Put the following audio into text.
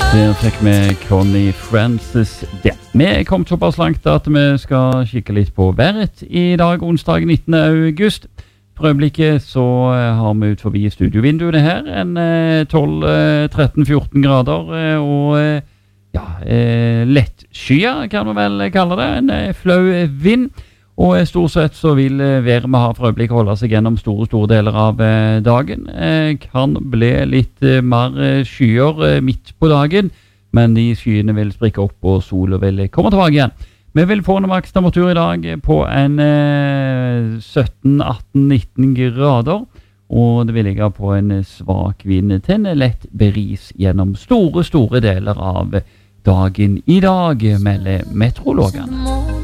Der fikk vi Connie Francis det. Vi kom såpass langt at vi skal kikke litt på været i dag, onsdag 19. august. For øyeblikket så har vi ut forbi studiovinduene her en 12-13-14 grader og lett skyer kan vi vel kalle det, en flau vind. Og stort sett så vil været vi ha for øyeblikket holde seg gjennom store deler av dagen. Kan bli litt mer skyer midt på dagen, men de skyene vil sprikke opp og solen vil komme tilbake igjen. Vi vil få en makstemperatur i dag på en 17-18-19 grader, og det vil ligge på en svak vind til en lett bris gjennom store deler av dagen i dag, melder meteorologene.